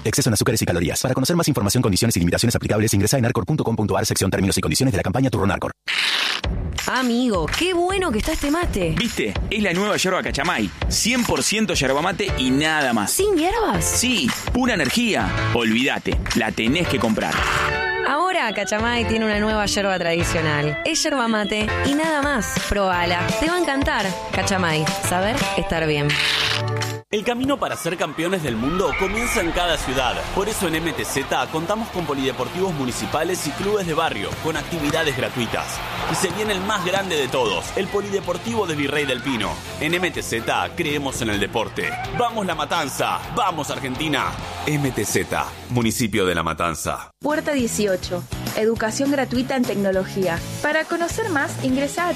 Exceso en azúcares y calorías. Para conocer más información, condiciones y limitaciones aplicables, ingresa en arcor.com.ar, sección términos y condiciones de la campaña Turrón Arcor. Amigo, qué bueno que está este mate. ¿Viste? Es la nueva yerba Cachamay. 100% yerba mate y nada más. ¿Sin hierbas? Sí, pura energía. Olvídate, la tenés que comprar. Ahora Cachamay tiene una nueva yerba tradicional. Es yerba mate y nada más. Probala, te va a encantar. Cachamay, saber estar bien. El camino para ser campeones del mundo comienza en cada ciudad. Por eso en MTZ contamos con polideportivos municipales y clubes de barrio, con actividades gratuitas. Y se viene el más grande de todos, el Polideportivo de Virrey del Pino. En MTZ creemos en el deporte. ¡Vamos La Matanza! ¡Vamos Argentina! MTZ, Municipio de La Matanza. Puerta 18. Educación gratuita en tecnología. Para conocer más, ingresa a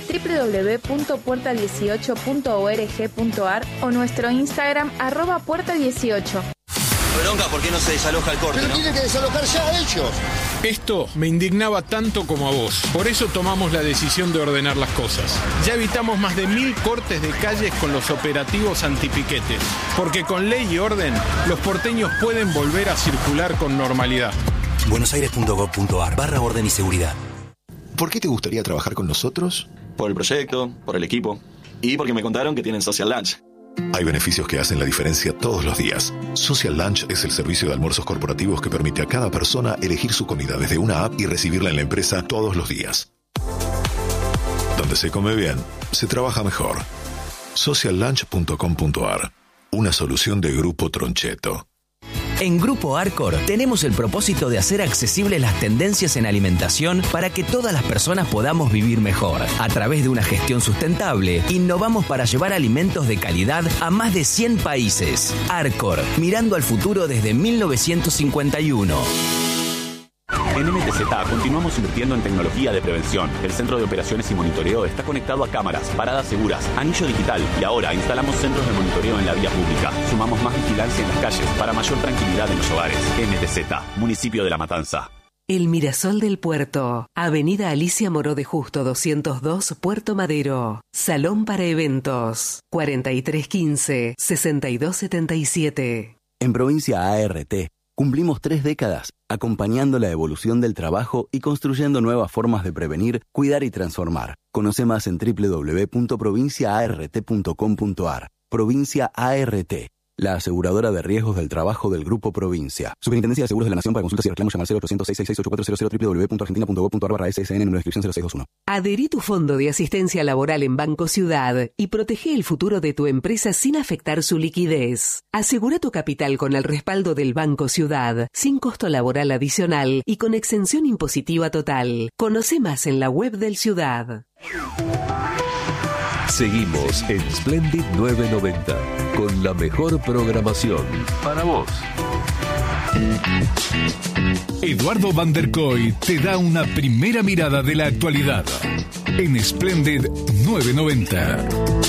www.puerta18.org.ar o nuestro Instagram @puerta18. Bronca, ¿por qué no se desaloja el corte? Pero tienen que desalojar ya ellos. Esto me indignaba tanto como a vos. Por eso tomamos la decisión de ordenar las cosas. Ya evitamos más de 1000 cortes de calles con los operativos antipiquetes. Porque con ley y orden, los porteños pueden volver a circular con normalidad. buenosaires.gov.ar/orden y seguridad. ¿Por qué te gustaría trabajar con nosotros? Por el proyecto, por el equipo y porque me contaron que tienen Social Lunch. Hay beneficios que hacen la diferencia todos los días. Social Lunch es el servicio de almuerzos corporativos que permite a cada persona elegir su comida desde una app y recibirla en la empresa todos los días. Donde se come bien, se trabaja mejor. Sociallunch.com.ar. Una solución de Grupo Troncheto. En Grupo Arcor tenemos el propósito de hacer accesibles las tendencias en alimentación para que todas las personas podamos vivir mejor. A través de una gestión sustentable, innovamos para llevar alimentos de calidad a más de 100 países. Arcor, mirando al futuro desde 1951. En MTZ continuamos invirtiendo en tecnología de prevención. El centro de operaciones y monitoreo está conectado a cámaras, paradas seguras, anillo digital y ahora instalamos centros de monitoreo en la vía pública. Sumamos más vigilancia en las calles para mayor tranquilidad en los hogares. MTZ, Municipio de La Matanza. El Mirasol del Puerto. Avenida Alicia Moró de Justo 202, Puerto Madero. Salón para eventos. 4315-6277. En Provincia ART cumplimos 3 décadas acompañando la evolución del trabajo y construyendo nuevas formas de prevenir, cuidar y transformar. Conoce más en www.provinciaart.com.ar. Provincia ART, la aseguradora de riesgos del trabajo del Grupo Provincia. Superintendencia de Seguros de la Nación. Para consultas y reclamos llama al 0800-666-8400 www.argentina.gov.ar/SN nueva inscripción 0621. Adherí tu fondo de asistencia laboral en Banco Ciudad y protege el futuro de tu empresa sin afectar su liquidez. Asegura tu capital con el respaldo del Banco Ciudad, sin costo laboral adicional y con exención impositiva total. Conoce más en la web del Ciudad. Seguimos en Splendid 990 con la mejor programación para vos. Eduardo Van der Koy te da una primera mirada de la actualidad en Splendid 990.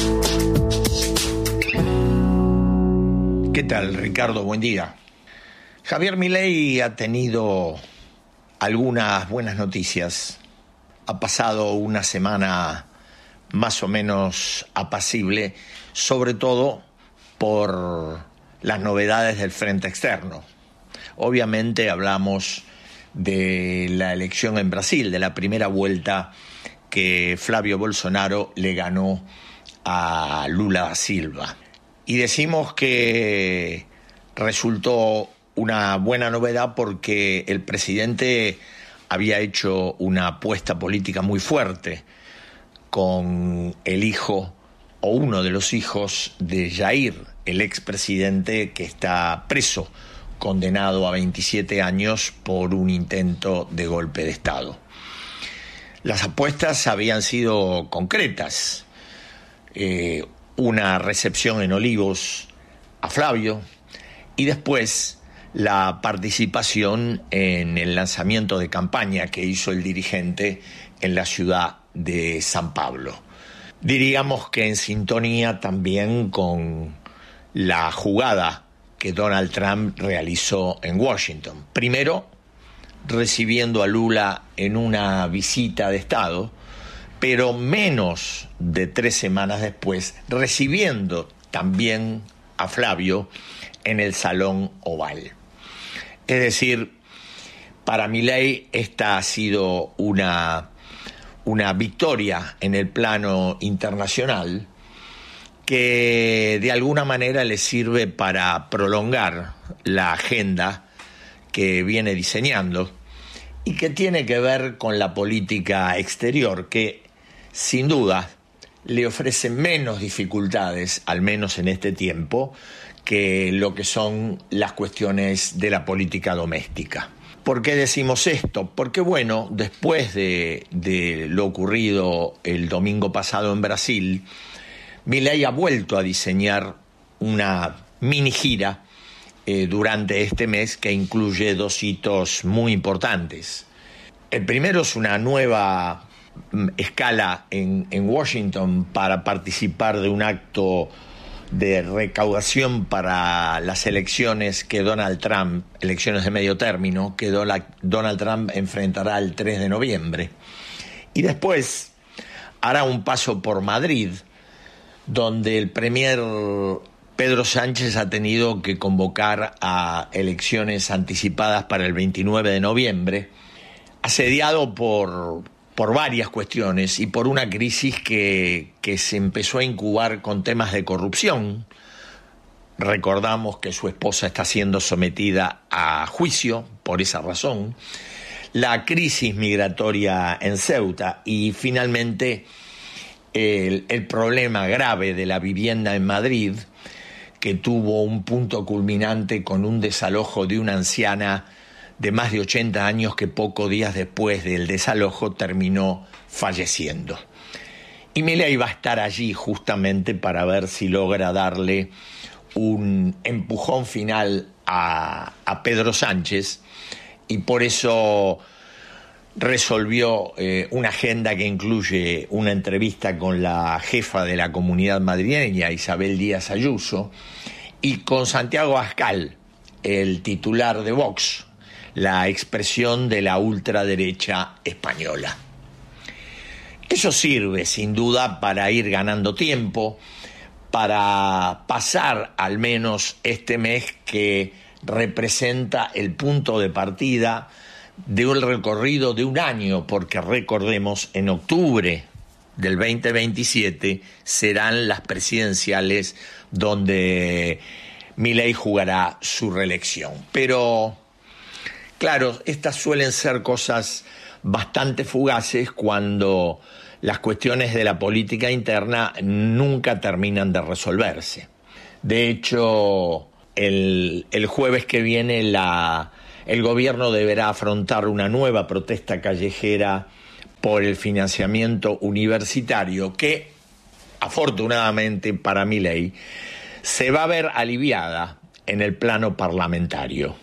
¿Qué tal, Ricardo? Buen día. Javier Milei ha tenido algunas buenas noticias. Ha pasado una semana más o menos apacible, sobre todo por las novedades del frente externo. Obviamente hablamos de la elección en Brasil, de la primera vuelta que Flavio Bolsonaro le ganó a Lula da Silva. Y decimos que resultó una buena novedad porque el presidente había hecho una apuesta política muy fuerte con el hijo o uno de los hijos de Jair, el expresidente que está preso, condenado a 27 años por un intento de golpe de Estado. Las apuestas habían sido concretas. Una recepción en Olivos a Flavio y después la participación en el lanzamiento de campaña que hizo el dirigente en la ciudad de San Pablo. Diríamos que en sintonía también con la jugada que Donald Trump realizó en Washington. Primero, recibiendo a Lula en una visita de Estado, pero menos de 3 semanas después, recibiendo también a Flavio en el Salón Oval. Es decir, para Milei esta ha sido una victoria en el plano internacional que de alguna manera le sirve para prolongar la agenda que viene diseñando y que tiene que ver con la política exterior, que sin duda le ofrece menos dificultades, al menos en este tiempo, que lo que son las cuestiones de la política doméstica. ¿Por qué decimos esto? Porque, bueno, después de lo ocurrido el domingo pasado en Brasil, Milei ha vuelto a diseñar una mini gira durante este mes que incluye 2 hitos muy importantes. El primero es una nueva escala en Washington para participar de un acto de recaudación para las elecciones que Donald Trump, elecciones de medio término, que Donald Trump enfrentará el 3 de noviembre. Y después hará un paso por Madrid, donde el premier Pedro Sánchez ha tenido que convocar a elecciones anticipadas para el 29 de noviembre, asediado por varias cuestiones y por una crisis que se empezó a incubar con temas de corrupción. Recordamos que su esposa está siendo sometida a juicio por esa razón, la crisis migratoria en Ceuta y finalmente el problema grave de la vivienda en Madrid, que tuvo un punto culminante con un desalojo de una anciana de más de 80 años que pocos días después del desalojo terminó falleciendo. Y Milei va a estar allí justamente para ver si logra darle un empujón final a Pedro Sánchez, y por eso resolvió una agenda que incluye una entrevista con la jefa de la comunidad madrileña, Isabel Díaz Ayuso, y con Santiago Abascal, el titular de Vox, la expresión de la ultraderecha española. Eso sirve sin duda para ir ganando tiempo, para pasar al menos este mes que representa el punto de partida de un recorrido de un año, porque recordemos, en octubre del 2027 serán las presidenciales donde Milei jugará su reelección. Pero claro, estas suelen ser cosas bastante fugaces cuando las cuestiones de la política interna nunca terminan de resolverse. De hecho, el jueves que viene el gobierno deberá afrontar una nueva protesta callejera por el financiamiento universitario que, afortunadamente para Milei, se va a ver aliviada en el plano parlamentario,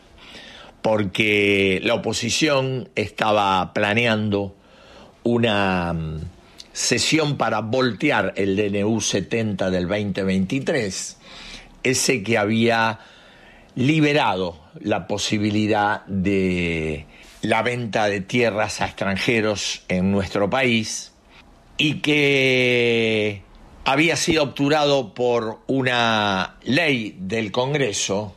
porque la oposición estaba planeando una sesión para voltear el DNU 70 del 2023, ese que había liberado la posibilidad de la venta de tierras a extranjeros en nuestro país y que había sido obturado por una ley del Congreso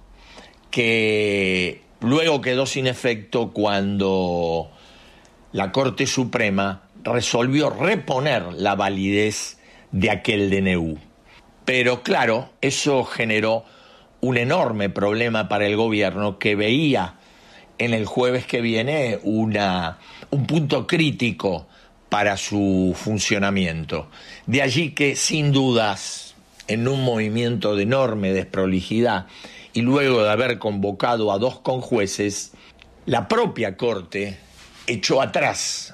que luego quedó sin efecto cuando la Corte Suprema resolvió reponer la validez de aquel DNU. Pero claro, eso generó un enorme problema para el gobierno, que veía en el jueves que viene un punto crítico para su funcionamiento. De allí que, sin dudas, en un movimiento de enorme desprolijidad y luego de haber convocado a 2 conjueces, la propia Corte echó atrás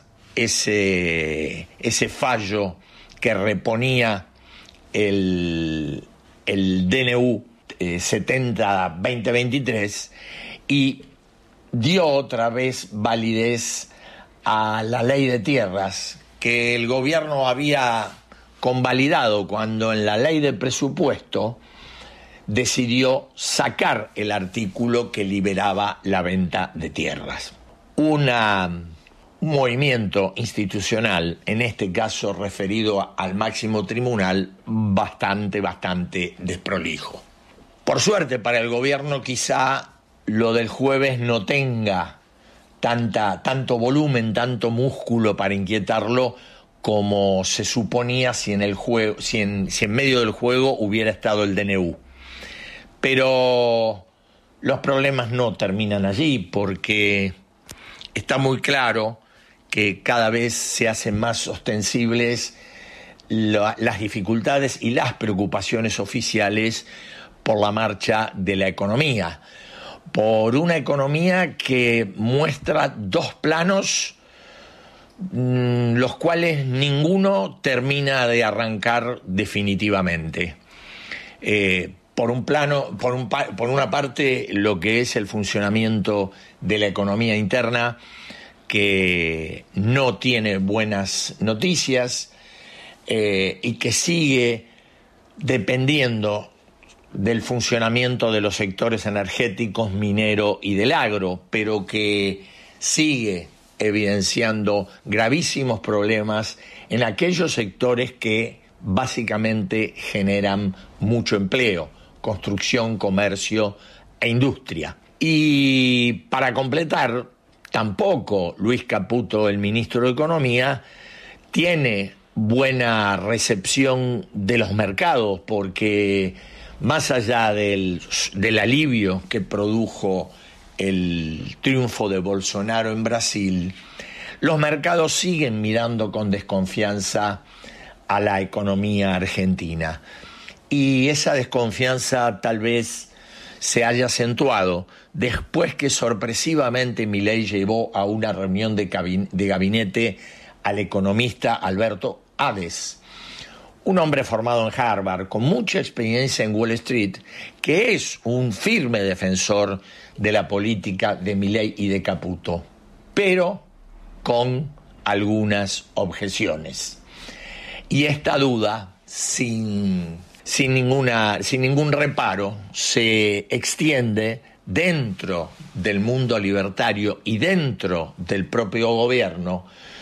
ese fallo que reponía el DNU 70-2023 y dio otra vez validez a la ley de tierras que el gobierno había convalidado cuando en la ley de presupuesto decidió sacar el artículo que liberaba la venta de tierras. Un movimiento institucional, en este caso referido al máximo tribunal, bastante desprolijo. Por suerte para el gobierno, quizá lo del jueves no tenga tanto volumen, tanto músculo para inquietarlo como se suponía si en medio del juego hubiera estado el DNU. Pero los problemas no terminan allí, porque está muy claro que cada vez se hacen más ostensibles las dificultades y las preocupaciones oficiales por la marcha de la economía, por una economía que muestra dos planos, los cuales ninguno termina de arrancar definitivamente. Por una parte, lo que es el funcionamiento de la economía interna, que no tiene buenas noticias y que sigue dependiendo del funcionamiento de los sectores energéticos, minero y del agro, pero que sigue evidenciando gravísimos problemas en aquellos sectores que básicamente generan mucho empleo: construcción, comercio e industria. Y para completar, tampoco Luis Caputo, el ministro de Economía, tiene buena recepción de los mercados, porque más allá del alivio que produjo el triunfo de Bolsonaro en Brasil, los mercados siguen mirando con desconfianza a la economía argentina. Y esa desconfianza tal vez se haya acentuado después que sorpresivamente Milei llevó a una reunión de gabinete al economista Alberto Hades, un hombre formado en Harvard, con mucha experiencia en Wall Street, que es un firme defensor de la política de Milei y de Caputo, pero con algunas objeciones. Y esta duda, sin ningún reparo, se extiende dentro del mundo libertario y dentro del propio gobierno,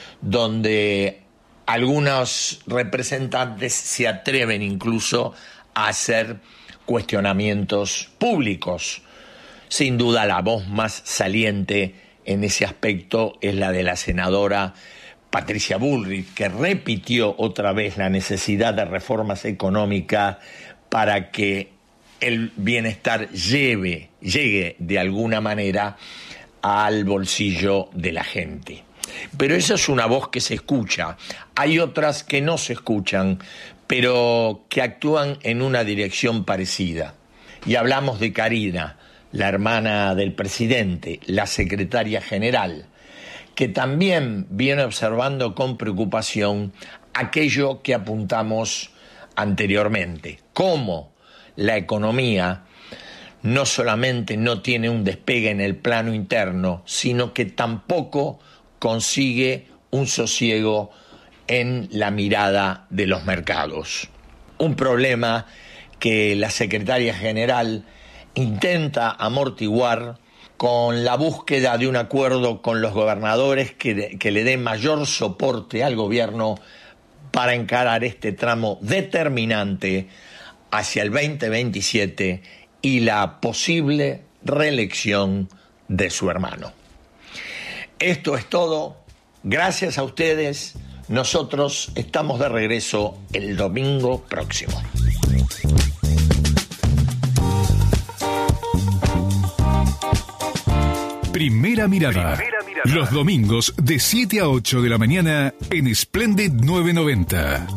donde algunos representantes se atreven incluso a hacer cuestionamientos públicos. Sin duda, la voz más saliente en ese aspecto es la de la senadora Patricia Bullrich, que repitió otra vez la necesidad de reformas económicas para que el bienestar llegue de alguna manera al bolsillo de la gente. Pero esa es una voz que se escucha. Hay otras que no se escuchan, pero que actúan en una dirección parecida. Y hablamos de Karina, la hermana del presidente, la secretaria general, que también viene observando con preocupación aquello que apuntamos anteriormente: cómo la economía no solamente no tiene un despegue en el plano interno, sino que tampoco consigue un sosiego en la mirada de los mercados. Un problema que la secretaria general intenta amortiguar con la búsqueda de un acuerdo con los gobernadores que le dé mayor soporte al gobierno para encarar este tramo determinante hacia el 2027 y la posible reelección de su hermano. Esto es todo. Gracias a ustedes. Nosotros estamos de regreso el domingo próximo. Primera mirada. Los domingos de 7 a 8 de la mañana en Splendid 990.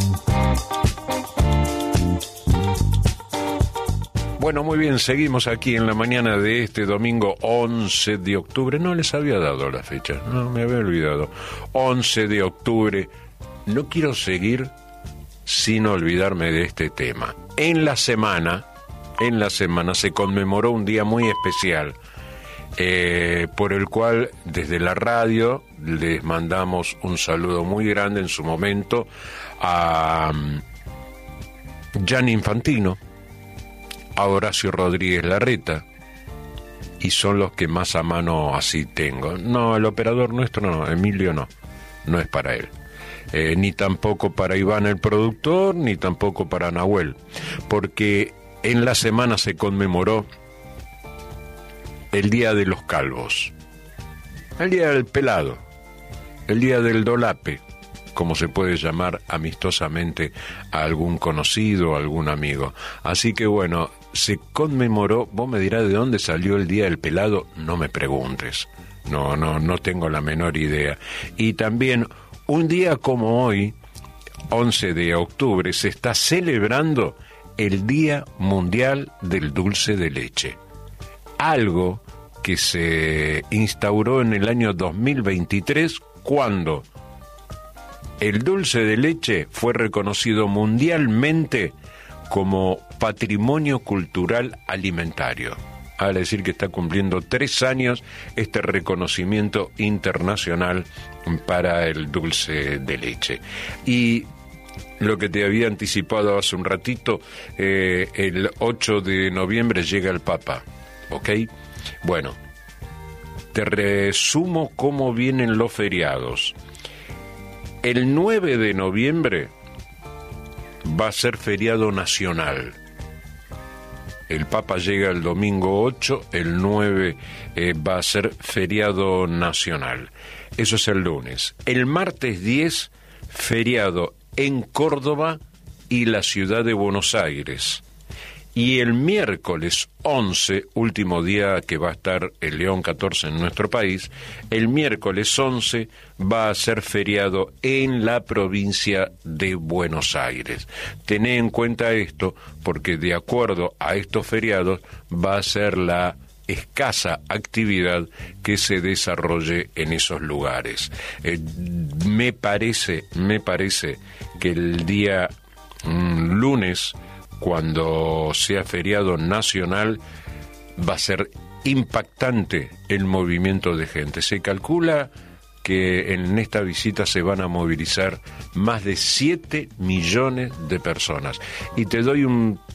Bueno, muy bien, seguimos aquí en la mañana de este domingo 11 de octubre. No les había dado la fecha, no me había olvidado. 11 de octubre. No quiero seguir sin olvidarme de este tema. En la semana se conmemoró un día muy especial, por el cual desde la radio les mandamos un saludo muy grande en su momento a Gianni Infantino, a Horacio Rodríguez Larreta, y son los que más a mano así tengo. No, el operador nuestro no, Emilio no es para él. Ni tampoco para Iván el productor, ni tampoco para Nahuel, porque en la semana se conmemoró el día de los calvos, el día del pelado, el día del dolape, como se puede llamar amistosamente a algún conocido, a algún amigo. Así que bueno, se conmemoró. Vos me dirás de dónde salió el día del pelado, no me preguntes. No tengo la menor idea. Y también, un día como hoy, 11 de octubre, se está celebrando el Día Mundial del Dulce de Leche. Algo que se instauró en el año 2023, cuando el dulce de leche fue reconocido mundialmente como Patrimonio Cultural Alimentario. Vale decir que está cumpliendo 3 años este reconocimiento internacional para el dulce de leche. Y lo que te había anticipado hace un ratito, el 8 de noviembre llega el Papa, ¿ok? Bueno, te resumo cómo vienen los feriados. El 9 de noviembre va a ser feriado nacional. El Papa llega el domingo 8, el 9 va a ser feriado nacional. Eso es el lunes. El martes 10, feriado en Córdoba y la ciudad de Buenos Aires. Y el miércoles 11, último día que va a estar el León 14 en nuestro país, el miércoles 11 va a ser feriado en la provincia de Buenos Aires. Tené en cuenta esto porque de acuerdo a estos feriados va a ser la escasa actividad que se desarrolle en esos lugares. Me parece que el día lunes, cuando sea feriado nacional, va a ser impactante el movimiento de gente. Se calcula que en esta visita se van a movilizar más de 7 millones de personas. Y te doy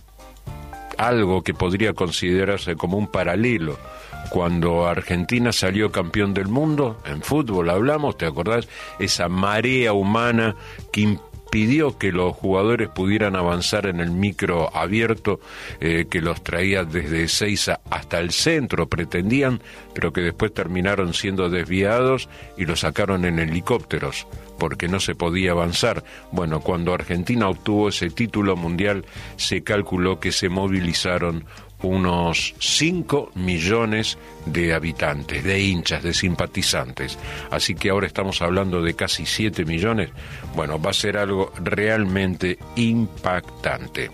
algo que podría considerarse como un paralelo. Cuando Argentina salió campeón del mundo, en fútbol hablamos, ¿te acordás? Esa marea humana que impidió que los jugadores pudieran avanzar en el micro abierto, que los traía desde Ezeiza hasta el centro, pretendían, pero que después terminaron siendo desviados y los sacaron en helicópteros, porque no se podía avanzar. Bueno, cuando Argentina obtuvo ese título mundial, se calculó que se movilizaron unos 5 millones de habitantes, de hinchas, de simpatizantes. Así que ahora estamos hablando de casi 7 millones. Bueno, va a ser algo realmente impactante.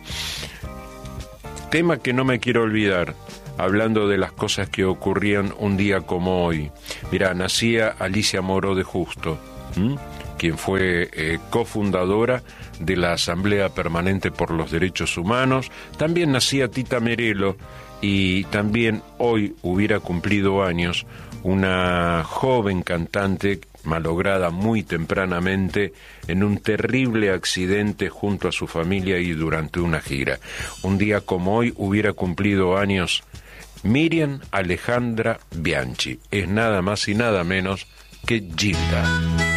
Tema que no me quiero olvidar, hablando de las cosas que ocurrían un día como hoy. Mirá, nacía Alicia Moró de Justo, quien fue cofundadora de la Asamblea Permanente por los Derechos Humanos. También nacía Tita Merelo, y también hoy hubiera cumplido años una joven cantante malograda muy tempranamente en un terrible accidente junto a su familia y durante una gira. Un día como hoy hubiera cumplido años Miriam Alejandra Bianchi. Es nada más y nada menos que Gilda.